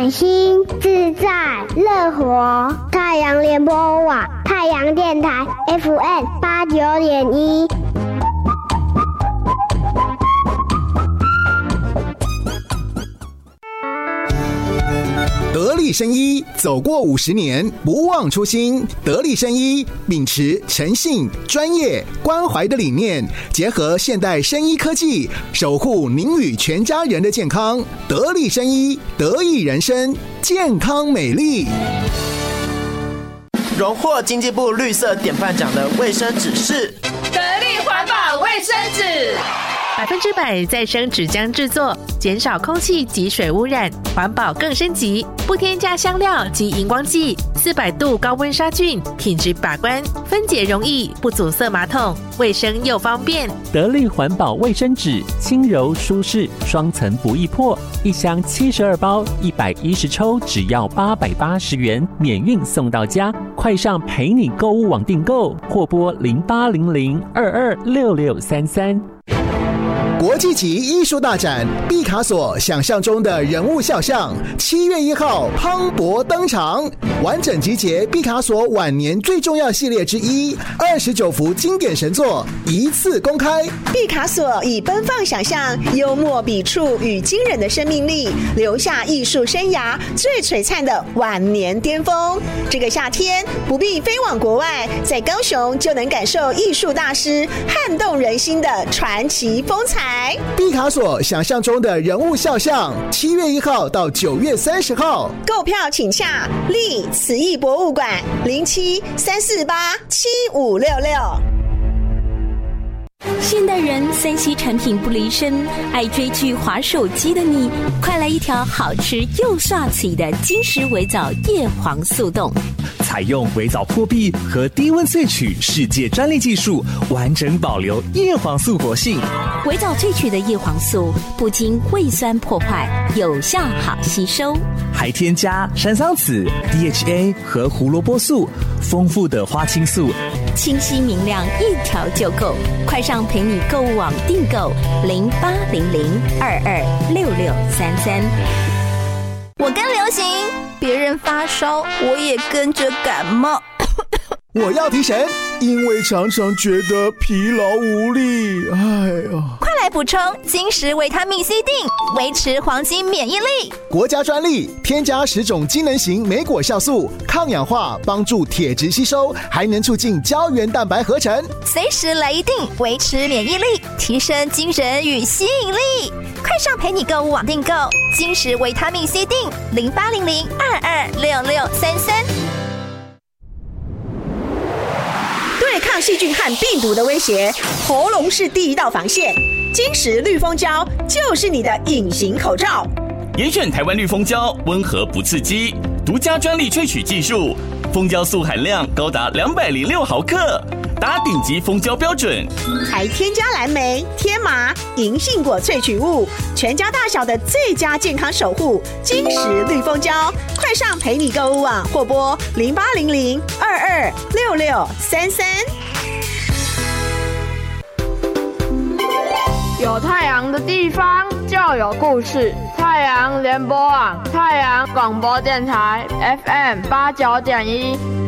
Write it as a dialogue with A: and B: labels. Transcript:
A: 暖心自在乐活。太阳联播网太阳电台 FM89.1。
B: 得力生医走过50年，不忘初心。得力生医秉持诚信、专业、关怀的理念，结合现代生医科技，守护您与全家人的健康。得力生医，得益人生，健康美丽。
C: 荣获经济部绿色典范奖的卫生纸是
D: 得力环保卫生纸
E: ，100%再生纸浆制作，减少空气及水污染，环保更升级，不添加香料及荧光剂，400度高温杀菌，品质把关，分解容易，不阻塞马桶，卫生又方便。
F: 得力环保卫生纸，轻柔舒适，双层不易破，一箱72包，110抽，只要880元，免运送到家。快上陪你购物网订购，或拨0800226633。
B: 国际级艺术大展毕卡索想象中的人物肖像，7月1号磅礴登场，完整集结毕卡索晚年最重要系列之一，29幅经典神作一次公开。
G: 毕卡索以奔放想象、幽默笔触与惊人的生命力，留下艺术生涯最璀璨的晚年巅峰。这个夏天不必飞往国外，在高雄就能感受艺术大师撼动人心的传奇风采。
B: 毕卡索想象中的人物肖像，7月1号到9月30号，
G: 购票请洽立慈艺博物馆0734875566。
H: 现代人3C 产品不离身，爱追剧滑手机的你，快来一条好吃又刷嘴的金石微藻叶黄素冻。
I: 采用微藻破壁和低温萃取世界专利技术，完整保留叶黄素活性。
H: 微藻萃取的叶黄素不经胃酸破坏，有效好吸收，
I: 还添加山桑子、DHA 和胡萝卜素，丰富的花青素，
H: 清晰明亮，一条就够。快上陪你购物网订购0800226633。
J: 我跟流行，别人发烧，我也跟着感冒。
B: 我要提神，因为常常觉得疲劳无力。哎呀，
J: 快来补充金石维他命 C 锭，维持黄金免疫力。
B: 国家专利，添加10种机能型莓果酵素，抗氧化，帮助铁质吸收，还能促进胶原蛋白合成。
J: 随时来一锭，维持免疫力，提升精神与吸引力。快上陪你购物网订购金石维他命 C 锭0800226633。
G: 对抗细菌和病毒的威胁，喉咙是第一道防线。金石绿蜂胶就是你的隐形口罩。
K: 严选台湾绿蜂胶，温和不刺激，独家专利萃取技术，蜂胶素含量高达206毫克，达顶级蜂胶标准，
G: 还添加蓝莓、天麻、银杏果萃取物，全家大小的最佳健康守护。金石绿蜂胶，快上陪你购物网或拨0800226633。
D: 有太阳的地方就有故事。太阳联播网，太阳广播电台 FM89.1。